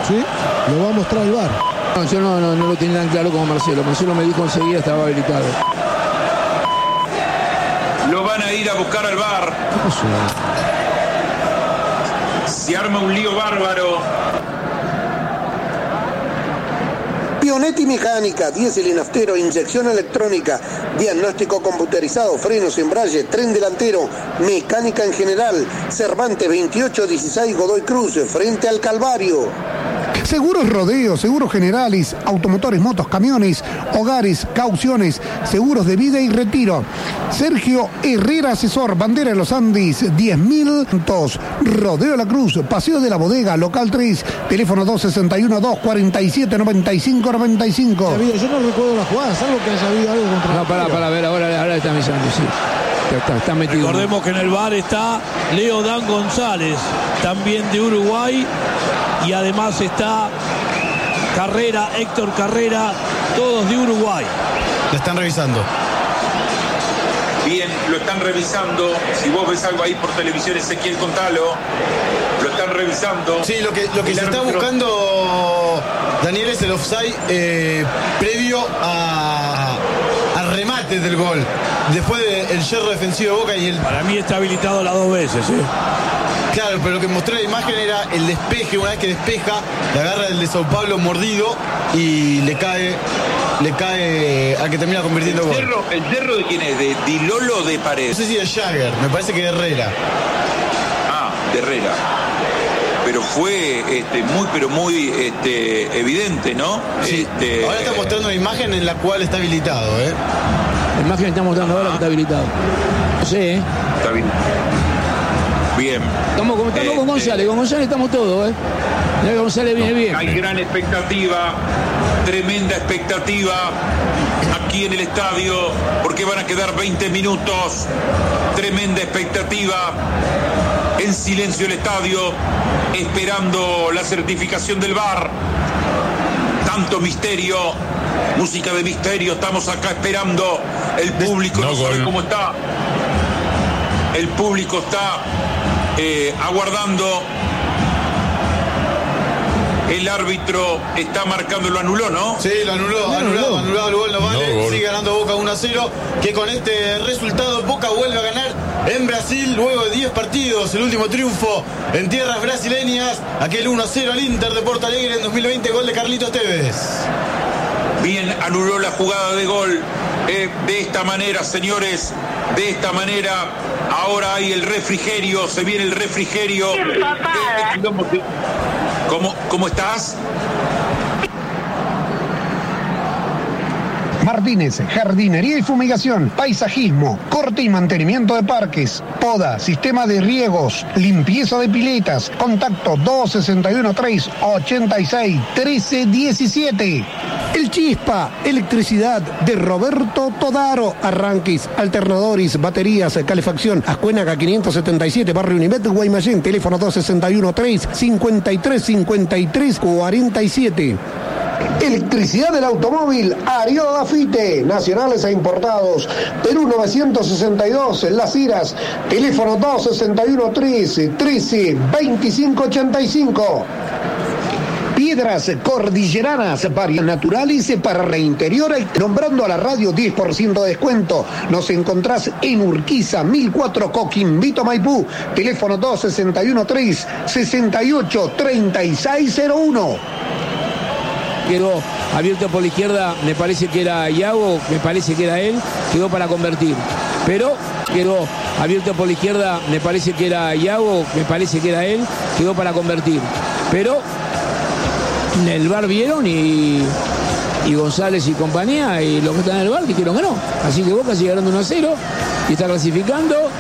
Sí, lo va a mostrar el VAR. No, yo no lo tenía tan claro como Marcelo. Marcelo me dijo enseguida estaba habilitado. Lo van a ir a buscar al VAR. ¿Qué pasó? Se arma un lío bárbaro. Pionetti Mecánica, diésel y naftero, inyección electrónica, diagnóstico computerizado, frenos, embrague, tren delantero, mecánica en general. Cervantes 2816 Godoy Cruz, frente al Calvario. Seguros Rodeo, seguros generales, automotores, motos, camiones, hogares, cauciones, seguros de vida y retiro. Sergio Herrera Asesor, Bandera de los Andes, 10.000. Rodeo La Cruz, Paseo de la Bodega, local 3, teléfono 261-247-9595. Yo no recuerdo la jugada, salvo que haya habido algo contra. No, para ver, ahora está avisando, sí. Está metido. Recordemos que en el VAR está Leo Dan González, también de Uruguay, y además está Héctor Carrera, todos de Uruguay. Lo están revisando. Bien, lo están revisando. Si vos ves algo ahí por televisión, Ezequiel, contalo. Lo están revisando. Sí, lo que se está buscando, Daniel, es el offside previo al remate del gol. Después del yerro defensivo de Boca y el... Para mí está habilitado las dos veces, ¿eh? Claro, pero lo que mostró la imagen era el despeje. Una vez que despeja, le agarra el de Sao Paulo mordido y le cae al que termina convirtiendo gol. ¿El yerro de quién es? ¿De Dilolo o de Paredes? No sé si de Jagger, me parece que de Herrera. Ah, de Herrera. Pero fue muy evidente, ¿no? Sí. Ahora está mostrando una imagen en la cual está habilitado, ¿eh? La imagen que está mostrando ahora que está habilitado. No sé, ¿eh? Está bien. Bien. Estamos con González, con González estamos todos, ¿eh? González viene bien. Hay gran expectativa, tremenda expectativa aquí en el estadio, porque van a quedar 20 minutos. Tremenda expectativa. En silencio el estadio, esperando la certificación del VAR. Tanto misterio, música de misterio, estamos acá esperando. El público no sabe cómo está. El público está aguardando. El árbitro está marcando, lo anuló, ¿no? Sí, lo anulado el gol, no vale. Sigue ganando Boca 1-0, que con este resultado Boca vuelve a ganar en Brasil luego de 10 partidos. El último triunfo en tierras brasileñas, aquel 1-0 al Inter de Porto Alegre en 2020, gol de Carlitos Tevez. Bien, anuló la jugada de gol. De esta manera, señores, de esta manera, ahora hay el refrigerio, se viene el refrigerio. ¿Cómo estás? Martínez, jardinería y fumigación, paisajismo, corte y mantenimiento de parques, poda, sistema de riegos, limpieza de piletas. Contacto 261-386-1317. El Chispa, electricidad de Roberto Todaro. Arranques, alternadores, baterías, calefacción. Ascuénaga 577, Barrio Univet, Guaymallén. Teléfono 261-353-5347. Electricidad del automóvil, Ariodo Afite, nacionales e importados. Perú 962, Las Iras. Teléfono 261-13-2585. Piedras cordilleranas, varias naturales para reinterior, nombrando a la radio 10% de descuento. Nos encontrás en Urquiza, 1004 Coquimbito, Maipú. Teléfono 261-368-3601. Quedó abierto por la izquierda, me parece que era Iago, me parece que era él, quedó para convertir. Pero quedó abierto por la izquierda, me parece que era Iago, me parece que era él, quedó para convertir. Pero el VAR vieron y González y compañía y los que están en el VAR dijeron que no. Así que Boca sigue ganando 1-0 y está clasificando.